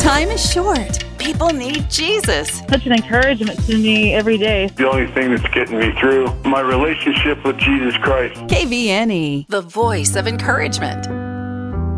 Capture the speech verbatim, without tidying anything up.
Time is short. People need Jesus. Such an encouragement to me every day. The only thing that's getting me through, my relationship with Jesus Christ. K V N E, the voice of encouragement.